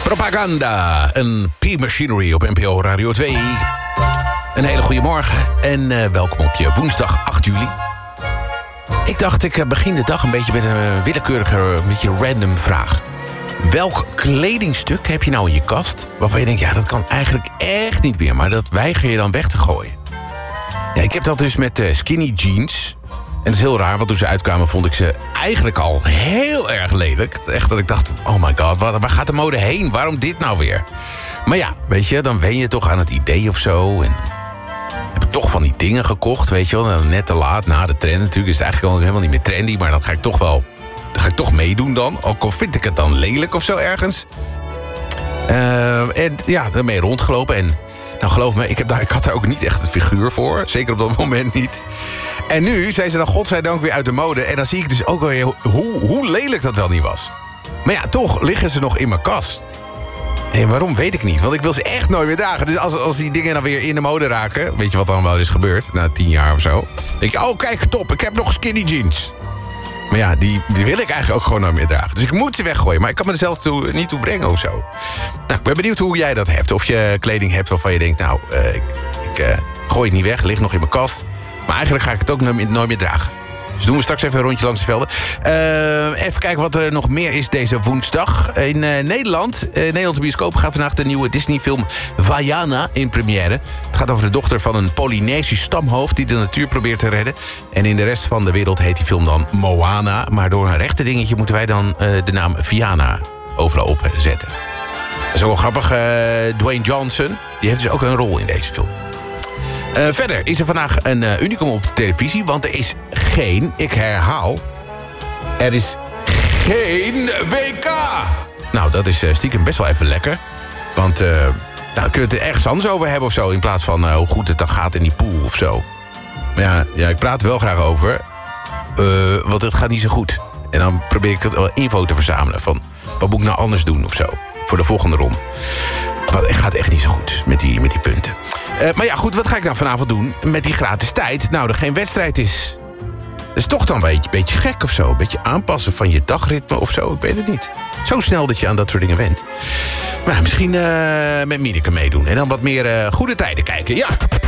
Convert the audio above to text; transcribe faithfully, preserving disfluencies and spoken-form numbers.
Propaganda, een P-Machinery op N P O Radio twee. Een hele goede morgen en uh, welkom op je woensdag acht juli. Ik dacht, ik uh, begin de dag een beetje met een willekeurige, een beetje random vraag. Welk kledingstuk heb je nou in je kast waarvan je denkt, ja, dat kan eigenlijk echt niet meer, maar dat weiger je dan weg te gooien? Ja, ik heb dat dus met uh, skinny jeans. En dat is heel raar, want toen ze uitkwamen vond ik ze eigenlijk al heel erg lelijk. Echt dat ik dacht, oh my god, waar, waar gaat de mode heen? Waarom dit nou weer? Maar ja, weet je, dan wen je toch aan het idee of zo. En heb ik toch van die dingen gekocht, weet je wel. Net te laat, na de trend natuurlijk. Is het eigenlijk al helemaal niet meer trendy, maar dan ga ik toch wel... Dan ga ik toch meedoen dan. Ook al vind ik het dan lelijk of zo ergens. Uh, en ja, daarmee rondgelopen. En nou geloof me, ik, heb daar, ik had daar ook niet echt het figuur voor. Zeker op dat moment niet. En nu zijn ze dan godzijdank weer uit de mode. En dan zie ik dus ook weer hoe, hoe lelijk dat wel niet was. Maar ja, toch liggen ze nog in mijn kast. En waarom, weet ik niet. Want ik wil ze echt nooit meer dragen. Dus als, als die dingen dan weer in de mode raken... Weet je wat dan wel is gebeurd? Na tien jaar of zo. Dan denk je, oh kijk, top, ik heb nog skinny jeans. Maar ja, die, die wil ik eigenlijk ook gewoon nooit meer dragen. Dus ik moet ze weggooien. Maar ik kan me er zelf toe, niet toe brengen of zo. Nou, ik ben benieuwd hoe jij dat hebt. Of je kleding hebt waarvan je denkt... Nou, uh, ik, ik uh, gooi het niet weg, ligt nog in mijn kast. Maar eigenlijk ga ik het ook nooit meer, nooit meer dragen. Dus doen we straks even een rondje langs de velden. Uh, even kijken wat er nog meer is deze woensdag. In uh, Nederland, uh, Nederlandse bioscoop gaat vandaag de nieuwe Disney-film Vaiana in première. Het gaat over de dochter van een Polynesisch stamhoofd die de natuur probeert te redden. En in de rest van de wereld heet die film dan Moana. Maar door een rechte dingetje moeten wij dan uh, de naam Viana overal op zetten. Dat is ook wel grappig. Uh, Dwayne Johnson, die heeft dus ook een rol in deze film. Uh, verder is er vandaag een uh, unicum op de televisie, want er is geen, ik herhaal, er is geen W K. Nou, dat is uh, stiekem best wel even lekker. Want uh, nou, dan kun je het er ergens anders over hebben of zo, in plaats van uh, hoe goed het dan gaat in die pool of zo. Maar ja, ja ik praat er wel graag over, uh, want het gaat niet zo goed. En dan probeer ik het wel info te verzamelen van, wat moet ik nou anders doen of zo, voor de volgende ronde. Maar het gaat echt niet zo goed met die, met die punten. Uh, maar ja, goed, wat ga ik nou vanavond doen met die gratis tijd? Nou, er geen wedstrijd is. Dat is toch dan een beetje, beetje gek of zo. Een beetje aanpassen van je dagritme of zo, ik weet het niet. Zo snel dat je aan dat soort dingen bent. Maar misschien uh, met Miedeke meedoen. En dan wat meer uh, goede tijden kijken, ja.